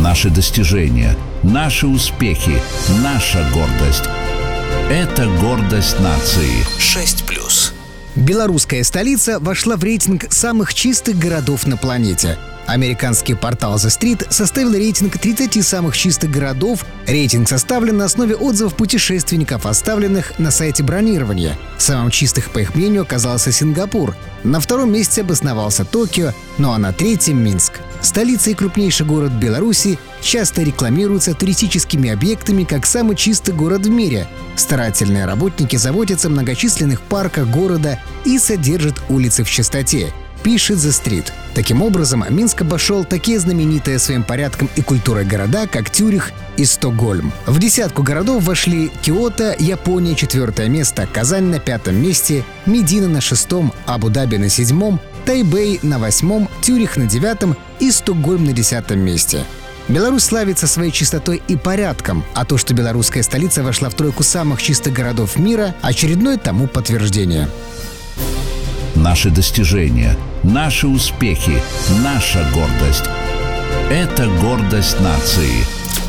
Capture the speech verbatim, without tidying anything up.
Наши достижения, наши успехи, наша гордость. Это гордость нации. шесть плюс. Белорусская столица вошла в рейтинг самых чистых городов на планете. Американский портал The Street составил рейтинг тридцати самых чистых городов. Рейтинг составлен на основе отзывов путешественников, оставленных на сайте бронирования. Самым чистых, по их мнению, оказался Сингапур. На втором месте обосновался Токио, ну а на третьем — Минск. Столица и крупнейший город Беларуси часто рекламируются туристическими объектами как самый чистый город в мире. Старательные работники заботятся о многочисленных парках города и содержат улицы в чистоте, пишет The Street. Таким образом, Минск обошел такие знаменитые своим порядком и культурой города, как Цюрих и Стокгольм. В десятку городов вошли Киото, Япония — четвертое место, Казань на пятом месте, Медина на шестом, Абу-Даби на седьмом, Тайбэй на восьмом, Цюрих на девятом и Стокгольм на десятом месте. Беларусь славится своей чистотой и порядком, а то, что белорусская столица вошла в тройку самых чистых городов мира — очередное тому подтверждение. Наши достижения, наши успехи, наша гордость. Это гордость нации.